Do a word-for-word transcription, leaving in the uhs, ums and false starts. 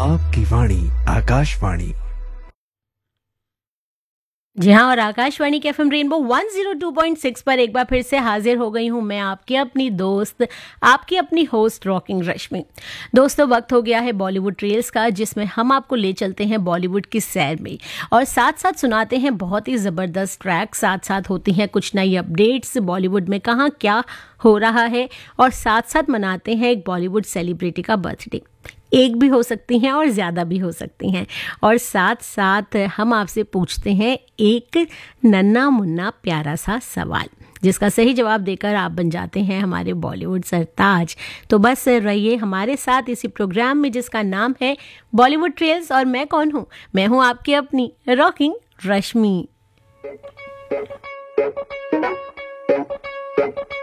आपकी वाणी आकाशवाणी। जी हाँ, और आकाशवाणी के FM rainbow one zero two point six पर एक बार फिर से हाजिर हो गई हूँ मैं, आपकी अपनी दोस्त, आपकी अपनी होस्ट रॉकिंग रश्मि। दोस्तों, वक्त हो गया है बॉलीवुड ट्रेल्स का, जिसमें हम आपको ले चलते हैं बॉलीवुड की सैर में और साथ साथ सुनाते हैं बहुत ही ज़बरदस्त ट्रैक, साथ साथ होती हैं कुछ नई अपडेट्स, बॉलीवुड में कहाँ क्या हो रहा है, और साथ साथ मनाते हैं एक बॉलीवुड सेलिब्रिटी का बर्थडे। एक भी हो सकती हैं और ज़्यादा भी हो सकती हैं, और साथ साथ हम आपसे पूछते हैं एक नन्ना मुन्ना प्यारा सा सवाल, जिसका सही जवाब देकर आप बन जाते हैं हमारे बॉलीवुड सरताज। तो बस रहिए हमारे साथ इसी प्रोग्राम में जिसका नाम है बॉलीवुड ट्रेल्स। और मैं कौन हूँ? मैं हूँ आपकी अपनी रॉकिंग रश्मि।